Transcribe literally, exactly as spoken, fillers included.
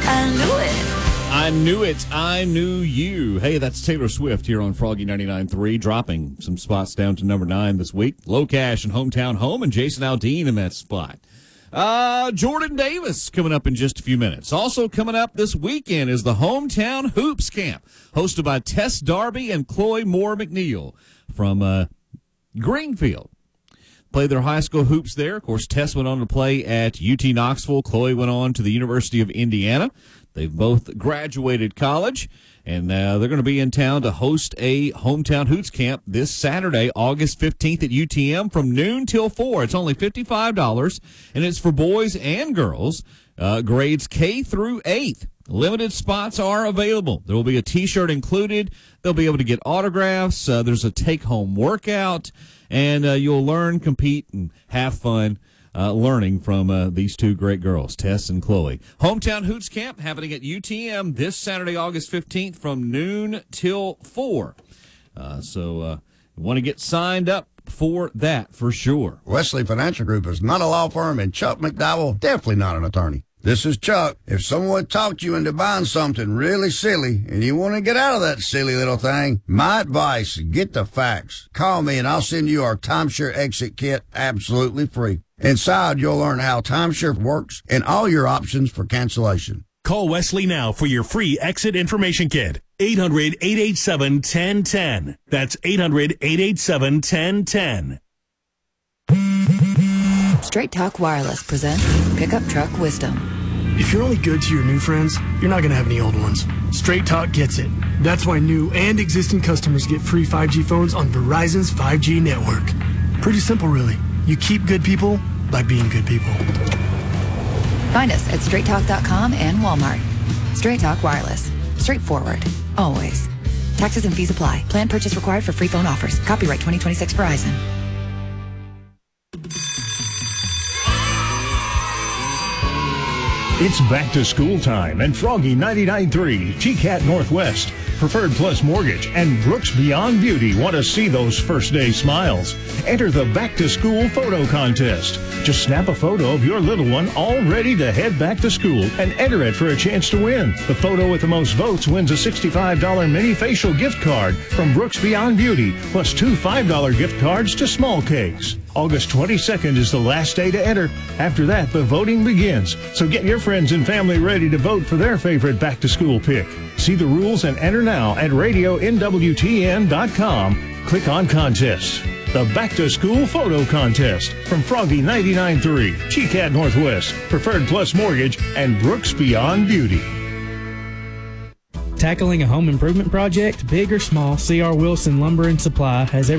I knew it. I knew it. I knew you. Hey, that's Taylor Swift here on Froggy ninety-nine point three, dropping some spots down to number nine this week. Low Cash and Hometown Home, and Jason Aldean in that spot. Uh, Jordan Davis coming up in just a few minutes. Also coming up this weekend is the Hometown Hoops Camp, hosted by Tess Darby and Chloe Moore McNeil from uh, Greenfield. Played their high school hoops there. Of course, Tess went on to play at U T Knoxville. Chloe went on to the University of Indiana. They've both graduated college, and uh, they're going to be in town to host a Hometown Hoops Camp this Saturday, August fifteenth at U T M from noon till four. It's only fifty-five dollars, and it's for boys and girls, uh, grades K through eighth. Limited spots are available. There will be a T-shirt included. They'll be able to get autographs. Uh, there's a take-home workout, and uh, you'll learn, compete, and have fun uh, learning from uh, these two great girls, Tess and Chloe. Hometown Hoops Camp happening at U T M this Saturday, August fifteenth from noon till four. Uh, so uh, you want to get signed up for that for sure. Wesley Financial Group is not a law firm, and Chuck McDowell definitely not an attorney. This is Chuck. If someone talked you into buying something really silly and you want to get out of that silly little thing, my advice, get the facts. Call me and I'll send you our timeshare exit kit absolutely free. Inside, you'll learn how timeshare works and all your options for cancellation. Call Wesley now for your free exit information kit. eight hundred, eight eight seven, one zero one zero. That's eight hundred, eight eight seven, one zero one zero. Straight Talk Wireless presents Pickup Truck Wisdom. If you're only good to your new friends, you're not going to have any old ones. Straight Talk gets it. That's why new and existing customers get free five G phones on Verizon's five G network. Pretty simple, really. You keep good people by being good people. Find us at straight talk dot com and Walmart. Straight Talk Wireless. Straightforward. Always. Taxes and fees apply. Plan purchase required for free phone offers. Copyright twenty twenty-six Verizon. It's back to school time, and Froggy ninety-nine point three, G CAT Northwest, Preferred Plus Mortgage, and Brooks Beyond Beauty want to see those first day smiles. Enter the back to school photo contest. Just snap a photo of your little one all ready to head back to school and enter it for a chance to win. The photo with the most votes wins a sixty-five dollars mini facial gift card from Brooks Beyond Beauty, plus two five dollars gift cards to Small Cakes. August twenty-second is the last day to enter. After that, the voting begins. So get your friends and family ready to vote for their favorite back-to-school pick. See the rules and enter now at radio N W T N dot com. Click on Contests. The Back-to-School Photo Contest from Froggy ninety-nine point three, G CAT Northwest, Preferred Plus Mortgage, and Brooks Beyond Beauty. Tackling a home improvement project, big or small, C R Wilson Lumber and Supply has everything